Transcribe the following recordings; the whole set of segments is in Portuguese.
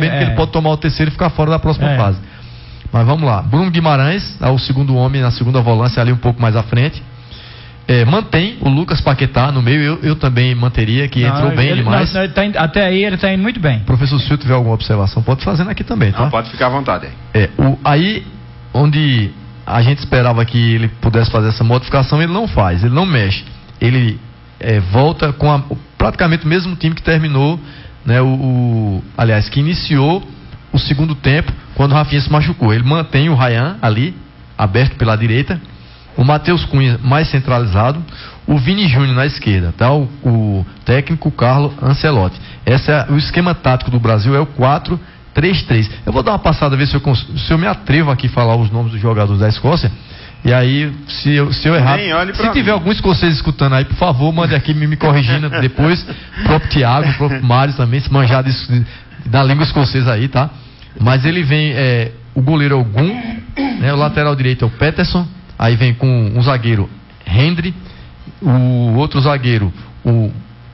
sabendo que ele pode tomar o terceiro e ficar fora da próxima fase. Mas vamos lá. Bruno Guimarães, o segundo homem na segunda volância, ali um pouco mais à frente. Mantém o Lucas Paquetá no meio, eu também manteria, que entrou bem demais. Até aí ele está indo muito bem. Professor, se tiver alguma observação, pode fazer aqui também, tá? Não, pode ficar à vontade. Aí, onde a gente esperava que ele pudesse fazer essa modificação, ele não faz, ele não mexe. Ele volta com praticamente o mesmo time que terminou, né, aliás, que iniciou o segundo tempo, quando o Rafinha se machucou. Ele mantém o Ryan ali, aberto pela direita, o Matheus Cunha mais centralizado, o Vini Júnior na esquerda, tá? O técnico Carlo Ancelotti. O esquema tático do Brasil é o 4-3-3. Eu vou dar uma passada, ver se eu me atrevo aqui a falar os nomes dos jogadores da Escócia. E aí, se eu errar, se tiver algum escocês escutando aí, por favor, mande aqui me corrigindo depois. O próprio Thiago, o próprio Mário também, se manjar da língua escocesa aí, tá? Mas ele vem, o goleiro é o Gun, né? O lateral direito é o Peterson. Aí vem com um zagueiro Hendry, o outro zagueiro o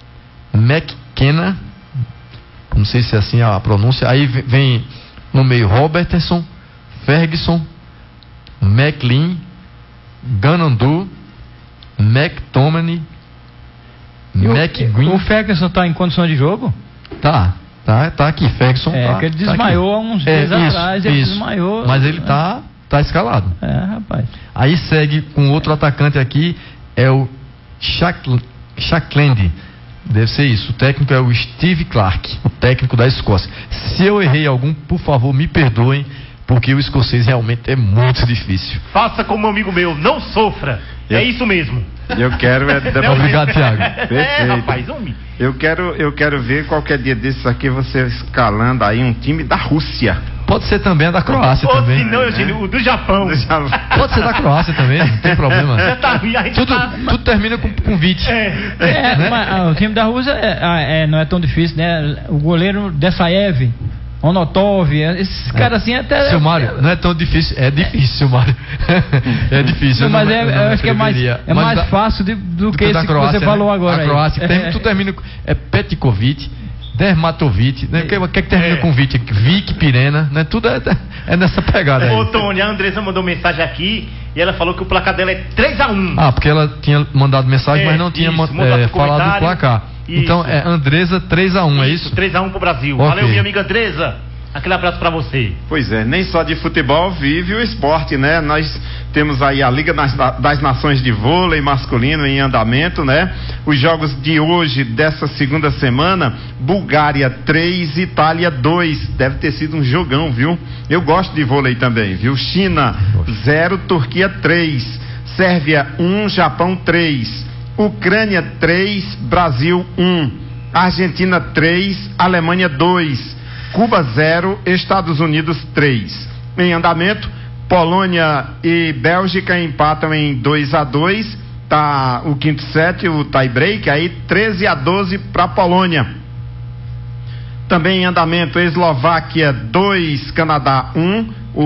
McKenna, não sei se é assim a pronúncia. Aí vem no meio Robertson, Ferguson, McLean, Ganandu, McTominay, McGuinn. O Ferguson está em condição de jogo? Tá aqui, Ferguson. Que ele desmaiou há uns dias atrás, ele desmaiou. Mas ele tá escalado. Rapaz. Aí segue com outro atacante aqui, é o Shackland. Deve ser isso. O técnico é o Steve Clark, o técnico da Escócia. Se eu errei algum, por favor, me perdoem, porque o escocês realmente é muito difícil. Faça como um amigo meu, não sofra. É isso mesmo. Eu quero Obrigado, Thiago. Perfeito. Rapaz, homem. Eu quero ver qualquer dia desses aqui você escalando aí um time da Rússia. Pode ser também a da Croácia também. Se não, Eugênio, o do Japão. Pode ser da Croácia também, não tem problema. Tudo termina com Vite. Mas o time da Rússia não é tão difícil, né? O goleiro Dessaev, Onotov, esses caras assim até... Seu Mário, não é tão difícil, é difícil, Mário. É difícil. Mas eu acho que é mais fácil do que esse Croácia, que você falou agora. A Croácia, tudo termina com... Petkovic, Dermatovic, né? O que termina com Vic? Vic, Pirena, né? Tudo é nessa pegada aí. Ô, Tony, a Andressa mandou mensagem aqui e ela falou que o placar dela é 3-1. Porque ela tinha mandado mensagem, mas não tinha falado do placar. Isso. Então é Andresa 3-1, é isso? 3-1 pro Brasil. Okay. Valeu, minha amiga Andresa. Aquele abraço pra você. Pois é, nem só de futebol vive o esporte, né? Nós temos aí a Liga das Nações de Vôlei masculino em andamento, né? Os jogos de hoje, dessa segunda semana, Bulgária 3, Itália 2. Deve ter sido um jogão, viu? Eu gosto de vôlei também, viu? China 0, Turquia 3, Sérvia 1, Japão 3, Ucrânia 3, Brasil 1, Argentina 3, Alemanha 2, Cuba 0, Estados Unidos 3. Em andamento, Polônia e Bélgica empatam em 2-2. Tá o quinto set, o tie break, aí 13-12 para Polônia. Também em andamento, Eslováquia 2, Canadá 1.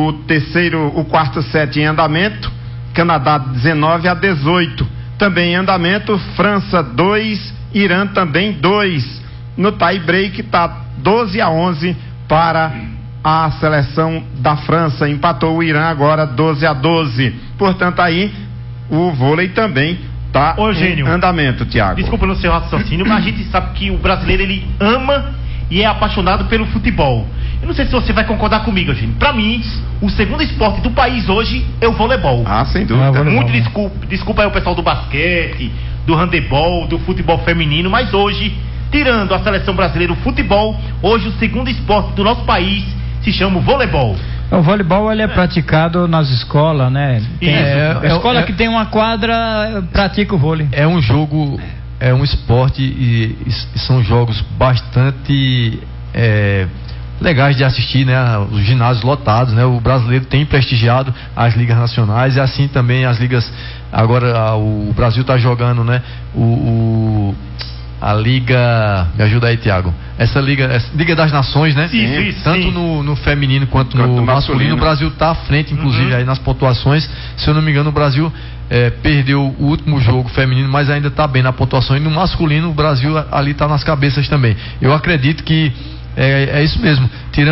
O quarto set em andamento, Canadá 19-18. Também em andamento, França 2, Irã também 2. No tie break tá 12-11 para a seleção da França. Empatou o Irã agora 12-12. Portanto, aí o vôlei também está em andamento, Thiago. Desculpa no seu raciocínio, mas a gente sabe que o brasileiro ele ama e é apaixonado pelo futebol. Eu não sei se você vai concordar comigo, Eugênio. Para mim, o segundo esporte do país hoje é o voleibol. Sem dúvida. Muito desculpa aí o pessoal do basquete, do handebol, do futebol feminino, mas hoje, tirando a seleção brasileira, o futebol, hoje o segundo esporte do nosso país se chama o voleibol. O voleibol ele é praticado nas escolas, né? A escola que tem uma quadra pratica o vôlei. É um jogo, é um esporte e são jogos bastante legais de assistir, né? Os ginásios lotados, né? O brasileiro tem prestigiado as ligas nacionais e assim também as ligas. Agora o Brasil está jogando, né? A Liga, me ajuda aí, Thiago. Essa Liga das Nações, né? Isso, tanto no feminino quanto no masculino. O Brasil está à frente, inclusive, aí nas pontuações. Se eu não me engano, o Brasil perdeu o último jogo feminino, mas ainda está bem na pontuação. E no masculino, o Brasil ali está nas cabeças também. Eu acredito que é isso mesmo. Tirando